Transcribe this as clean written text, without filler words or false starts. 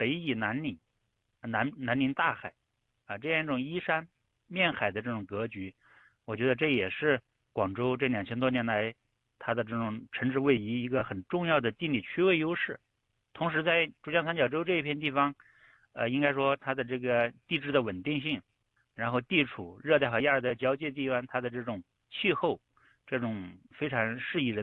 北倚南岭，南临大海，这样一种依山面海的这种格局，我觉得这也是广州这2000多年来它的这种城址位移一个很重要的地理区位优势。同时，在珠江三角洲这一片地方，应该说它的这个地质的稳定性，然后地处热带和亚热带交界地段，它的这种气候，这种非常适宜人